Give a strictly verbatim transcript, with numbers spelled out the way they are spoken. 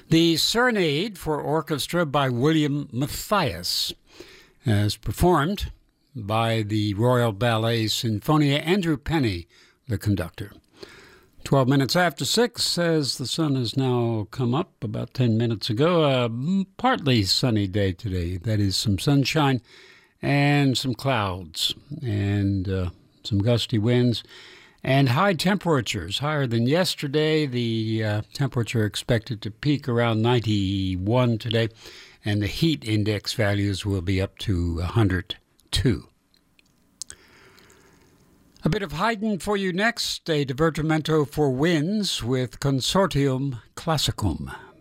The Serenade for Orchestra by William Matthias, as performed by the Royal Ballet Sinfonia. Andrew Penny, the conductor. Twelve minutes after six, as the sun has now come up about ten minutes ago. A partly sunny day today. That is, some sunshine and some clouds and uh, some gusty winds and high temperatures, higher than yesterday. The uh, temperature expected to peak around ninety-one today, and the heat index values will be up to one hundred two. A bit of Haydn for you next, a divertimento for winds with Consortium Classicum.